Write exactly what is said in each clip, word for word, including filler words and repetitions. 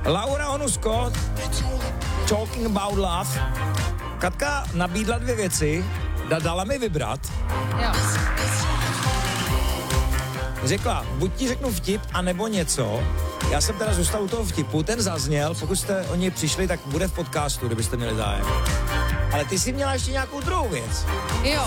Laura Onusko, Talking About Love. Katka nabídla dvě věci, da, dala mi vybrat. Jo. Řekla, buď ti řeknu vtip, anebo něco. Já jsem teda zůstal u toho vtipu, ten zazněl, pokud jste o něj přišli, tak bude v podcastu, kdybyste měli zájem. Ale ty jsi měla ještě nějakou druhou věc. Jo.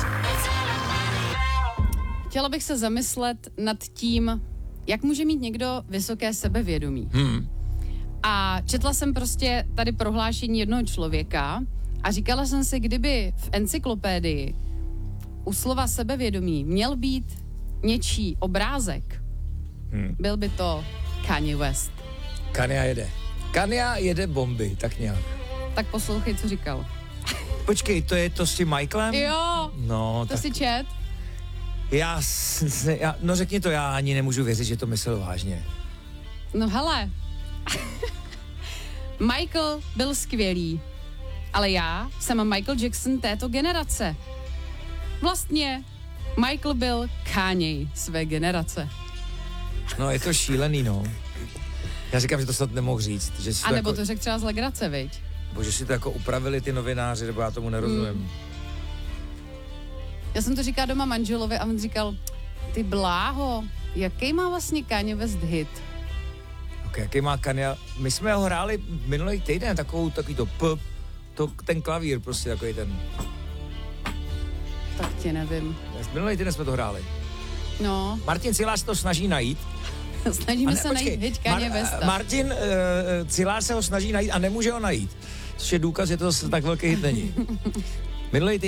Chtěla bych se zamyslet nad tím, jak může mít někdo vysoké sebevědomí. Hmm. A četla jsem prostě tady prohlášení jednoho člověka a říkala jsem si, kdyby v encyklopédii u slova sebevědomí měl být něčí obrázek, hmm. byl by to Kanye West. Kanye jede. Kanye jede bomby, tak nějak. Tak poslouchej, co říkal. Počkej, to je to s tím Michaelem? Jo, no, to tak... si čet? Já, já, no řekni to, já ani nemůžu věřit, že to myslel vážně. No hele, Michael byl skvělý, ale já jsem Michael Jackson této generace. Vlastně Michael byl Kanye své generace. No je to šílený, no. Já říkám, že to snad nemohl říct. Že si a to nebo jako, to řekl třeba z legrace, viď? Nebo že si to jako upravili ty novináři, nebo já tomu nerozumím. Hmm. Já jsem to říkal doma manželovi a on říkal, ty bláho, jaký má vlastně Kanye West hit? Ok, jaký má Kanye? My jsme ho hráli minulý týden, takovou, takový to p, to, ten klavír, prostě takový ten. Tak tě nevím. Minulý týden jsme to hráli. No. Martin Cilář to snaží najít. Snažíme ne, se počkej, najít hit Kanye Mar- Westa. Martin uh, Cilář se ho snaží najít a nemůže ho najít. Což je důkaz, že to tak velký hit není. Minulý